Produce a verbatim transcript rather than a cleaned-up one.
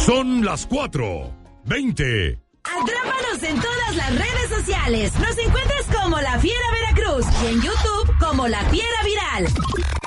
Son las cuatro veinte. Atrápanos en todas las redes sociales. Nos encuentras como La Fiera Veracruz y en YouTube como La Fiera Viral.